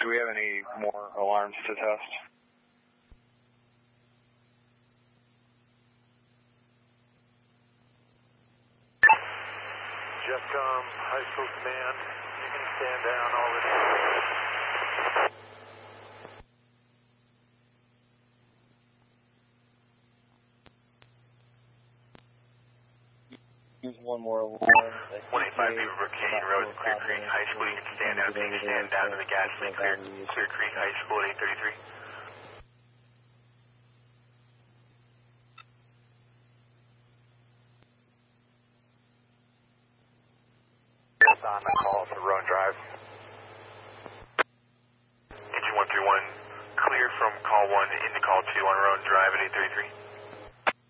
Do we have any more alarms to test? Jeffcom, High School Command, you can stand down all this. Use one more alarm. 185 Beaverbrook Canyon Road, Clear Creek High School. You can stand down. Can you stand down to the gas leak? Clear Creek High School at 833. On the call for Roan Drive.